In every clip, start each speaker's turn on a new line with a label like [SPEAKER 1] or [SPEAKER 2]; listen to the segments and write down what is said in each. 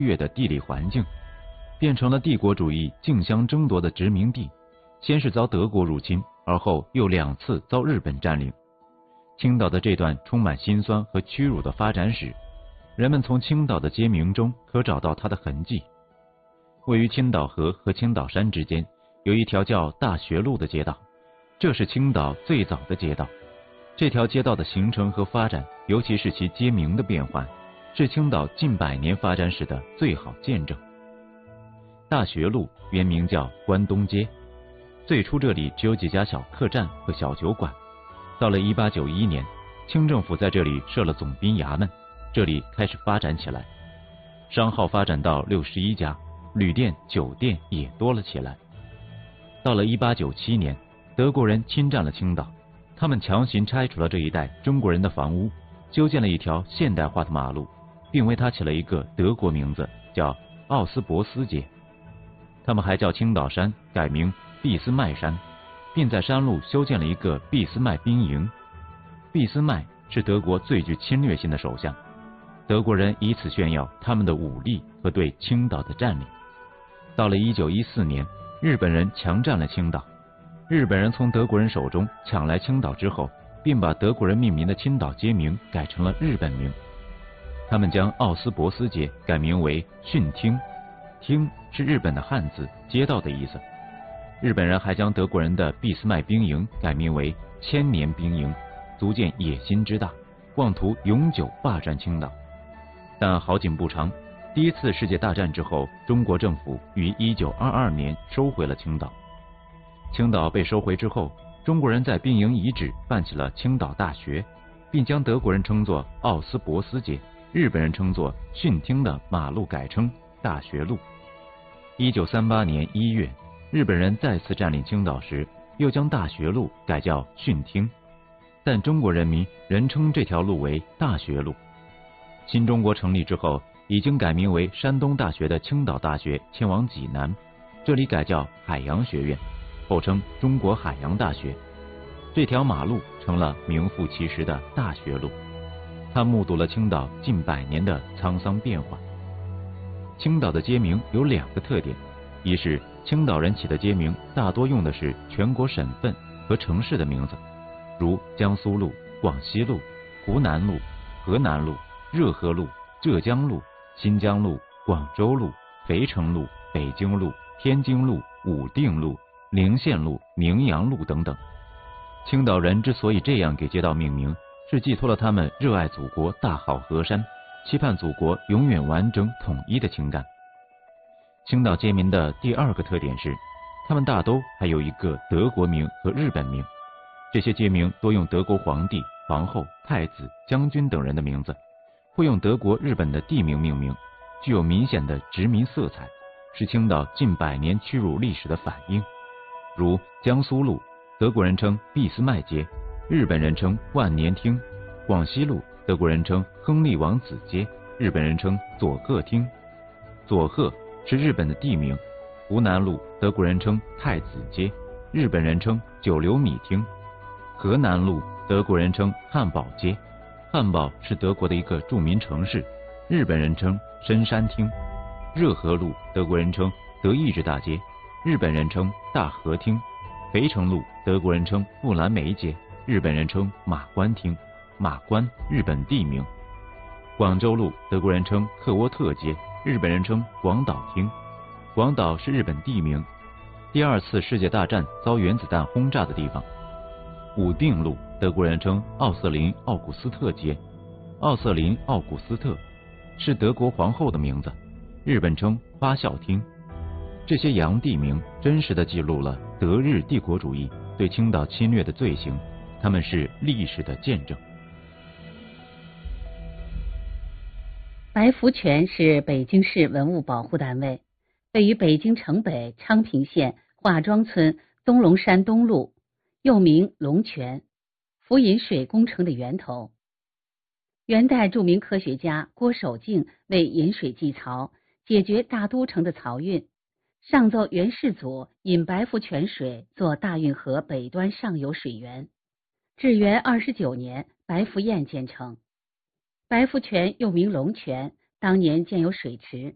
[SPEAKER 1] 越的地理环境，变成了帝国主义竞相争夺的殖民地。先是遭德国入侵，而后又2次遭日本占领。青岛的这段充满辛酸和屈辱的发展史，人们从青岛的街名中可找到它的痕迹。位于青岛河和青岛山之间，有一条叫大学路的街道，这是青岛最早的街道。这条街道的形成和发展，尤其是其街名的变换，是青岛近100年发展史的最好见证。大学路原名叫关东街，最初这里只有几家小客栈和小酒馆。到了1891年，清政府在这里设了总兵衙门，这里开始发展起来。商号发展到61家，旅店、酒店也多了起来。到了1897年，德国人侵占了青岛，他们强行拆除了这一带中国人的房屋，修建了一条现代化的马路，并为它起了一个德国名字，叫奥斯博斯街。他们还叫青岛山改名俾斯麦山，并在山路修建了一个俾斯麦兵营。俾斯麦是德国最具侵略性的首相，德国人以此炫耀他们的武力和对青岛的占领。到了1914年，日本人强占了青岛。日本人从德国人手中抢来青岛之后，并把德国人命名的青岛街名改成了日本名。他们将奥斯博斯街改名为训町，町是日本的汉字街道的意思。日本人还将德国人的俾斯麦兵营改名为千年兵营，足见野心之大，妄图永久霸占青岛。但好景不长，第1次世界大战之后，中国政府于1922年收回了青岛。青岛被收回之后，中国人在兵营遗址办起了青岛大学，并将德国人称作奥斯博斯街，日本人称作训町的马路改称大学路。1938年1月，日本人再次占领青岛时，又将大学路改叫训町，但中国人民仍称这条路为大学路。新中国成立之后，已经改名为山东大学的青岛大学迁往济南，这里改叫海洋学院，后称中国海洋大学。这条马路成了名副其实的大学路，它目睹了青岛近100年的沧桑变化。青岛的街名有2个特点，一是青岛人起的街名大多用的是全国省份和城市的名字，如江苏路、广西路、湖南路、河南路、热河路、浙江路、新疆路、广州路、肥城路、北京路、天津路、武定路、陵县路、宁阳路等等。青岛人之所以这样给街道命名，是寄托了他们热爱祖国大好河山，期盼祖国永远完整统一的情感。青岛街名的第2个特点是，他们大都还有一个德国名和日本名。这些街名多用德国皇帝、皇后、太子、将军等人的名字，会用德国、日本的地名命名，具有明显的殖民色彩，是青岛近100年屈辱历史的反映。如江苏路，德国人称俾斯麦街，日本人称万年町；广西路，德国人称亨利王子街，日本人称佐贺町。佐贺是日本的地名。湖南路，德国人称太子街，日本人称九流米町。河南路，德国人称汉堡街，汉堡是德国的一个著名城市，日本人称深山町。热河路，德国人称德意志大街，日本人称大和町。肥城路，德国人称富兰梅街，日本人称马关町，马关日本地名。广州路，德国人称克沃特街，日本人称广岛町，广岛是日本地名，第2次世界大战遭原子弹轰炸的地方。武定路，德国人称奥瑟林奥古斯特街，奥瑟林奥古斯特是德国皇后的名字，日本称花孝町。这些洋地名真实地记录了德日帝国主义对青岛侵略的罪行，他们是历史的见证。
[SPEAKER 2] 白福泉是北京市文物保护单位，位于北京城北昌平县华庄村东龙山东路，又名龙泉，浮引水工程的源头。元代著名科学家郭守敬为引水济漕，解决大都城的漕运，上奏元世祖引白福泉水做大运河北端上游水源，至元29年白福堰建成。白福泉又名龙泉，当年建有水池，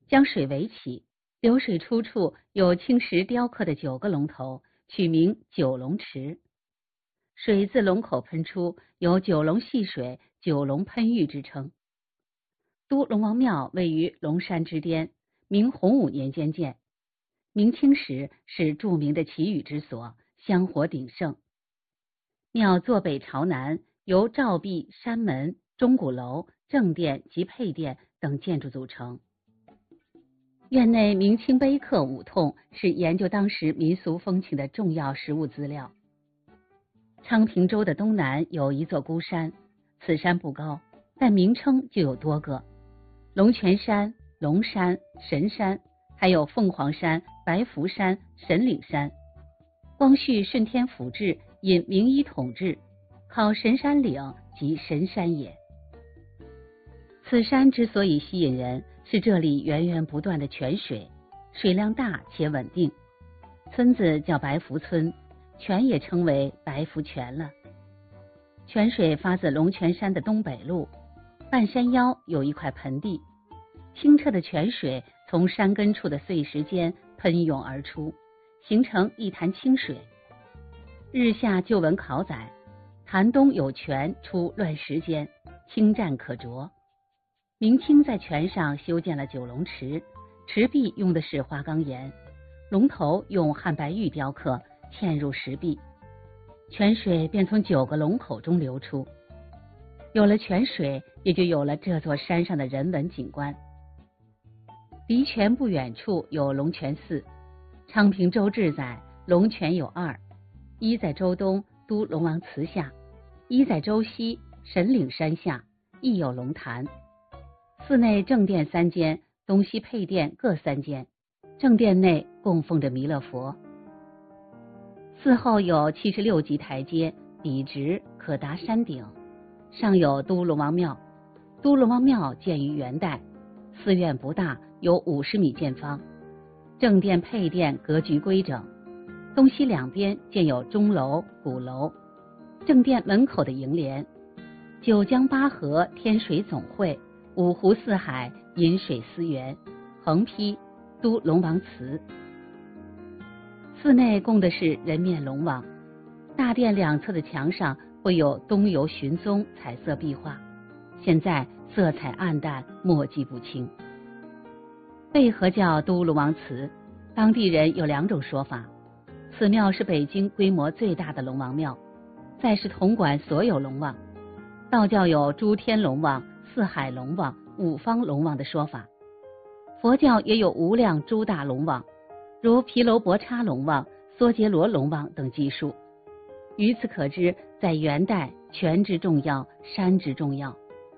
[SPEAKER 2] 将水围起，流水出处有青石雕刻的9个龙头，取名九龙池。水自龙口喷出，有九龙戏水、九龙喷玉之称。都龙王庙位于龙山之巅，明洪武年间建，明清时是著名的祈雨之所，香火鼎盛。庙坐北朝南，由照壁、山门、钟鼓楼、正殿及配殿等建筑组成。院内明清碑刻五通，是研究当时民俗风情的重要实物资料。昌平洲的东南有一座孤山，此山不高，但名称就有多个：龙泉山、龙山、神山，还有凤凰山、白福山、神岭山。光绪顺天府志引名医统治，考神山岭即神山也。此山之所以吸引人，是这里源源不断的泉水，水量大且稳定。村子叫白福村，泉也称为白福泉了。泉水发自龙泉山的东北路，半山腰有一块盆地，清澈的泉水从山根处的碎石间喷涌而出，形成一潭清水。日下就闻考载，潭东有泉出乱石间，清湛可着。明清在泉上修建了九龙池，池壁用的是花岗岩，龙头用汉白玉雕刻，嵌入石壁，泉水便从9个龙口中流出。有了泉水，也就有了这座山上的人文景观。离泉不远处有龙泉寺，昌平州志载龙泉有2，一在州东都龙王祠下，一在州西神岭山下，亦有龙潭。寺内正殿3间，东西配殿各3间，正殿内供奉着弥勒佛。寺后有76级台阶，笔直可达山顶，上有都龙王庙。都龙王庙建于元代，寺院不大，有50米见方，正殿配殿格局规整，东西两边建有钟楼、鼓楼。正殿门口的楹联：九江八河天水总会，五湖四海饮水思源，横批都龙王祠。寺内供的是人面龙王，大殿两侧的墙上会有东游寻踪彩色壁画，现在色彩暗淡，墨迹不清。为何叫都龙王祠？当地人有2种说法。此庙是北京规模最大的龙王庙，再是统管所有龙王。道教有诸天龙王、四海龙王、五方龙王的说法，佛教也有无量诸大龙王，如毗楼婆叉龙王、梭杰罗龙王等记述。由此可知，在元代泉之重要，山之重要。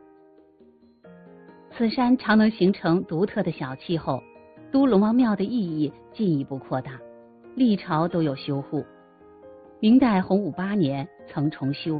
[SPEAKER 2] 此山常能形成独特的小气候，都龙王庙的意义进一步扩大，历朝都有修护。明代洪武8年曾重修。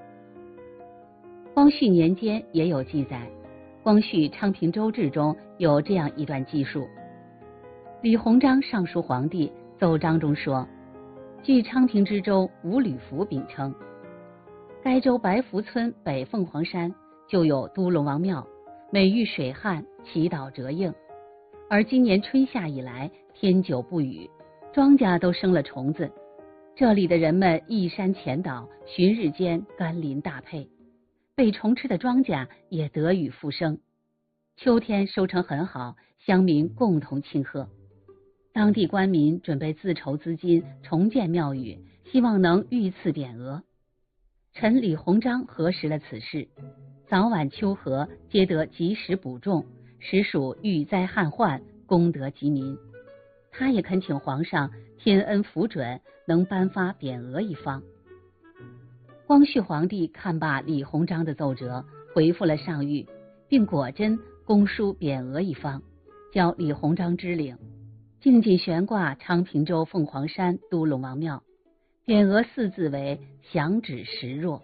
[SPEAKER 2] 光绪年间也有记载，光绪昌平州志中有这样一段记述：李鸿章上书皇帝，奏章中说，据昌平之州吴吕福秉称，该州白福村北凤凰山就有都龙王庙，每遇水旱，祈祷折应。而今年春夏以来，天久不雨，庄稼都生了虫子，这里的人们依山潜倒，旬日间甘霖大配，被虫吃的庄稼也得雨复生。秋天收成很好，乡民共同庆贺。当地官民准备自筹资金重建庙宇，希望能御赐匾额。臣李鸿章核实了此事，早晚秋禾皆得及时补种，实属遇灾旱患，功德及民。他也恳请皇上天恩福准，能颁发匾额一方。光绪皇帝看罢李鸿章的奏折，回复了上谕，并果真公书匾额一方，交李鸿章支领，静静悬挂昌平州凤凰山都龙王庙，匾额4字为响指石若。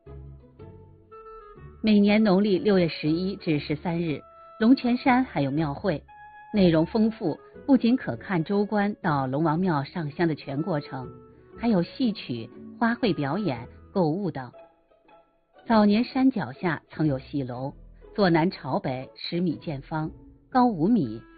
[SPEAKER 2] 每年农历6月11至13日，龙泉山还有庙会，内容丰富，不仅可看州官到龙王庙上香的全过程，还有戏曲、花卉表演、购物等。早年山脚下曾有戏楼，坐南朝北10米见方，高5米，